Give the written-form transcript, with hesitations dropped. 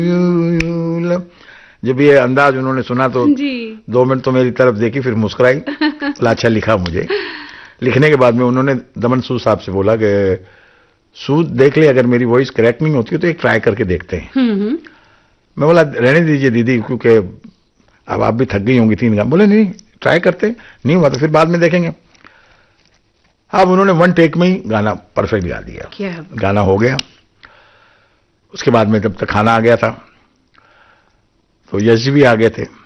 जब ये अंदाज उन्होंने सुना तो जी 2 मिनट तो मेरी तरफ देखी, फिर मुस्कुराई। तो अच्छा लिखा मुझे। लिखने के बाद में उन्होंने दमन सूद साहब से बोला कि सूद देख ले, अगर मेरी वॉइस करेक्ट नहीं होती तो एक ट्राई करके देखते हैं। मैं बोला रहने दीजिए दीदी, क्योंकि अब आप भी थक गई होंगी 3 गाने। बोले नहीं ट्राई करते, नहीं हुआ तो फिर बाद में देखेंगे। अब उन्होंने 1 टेक में ही गाना परफेक्ट गा दिया। गाना हो गया। उसके बाद में जब तक खाना आ गया था तो यश जी भी आ गए थे।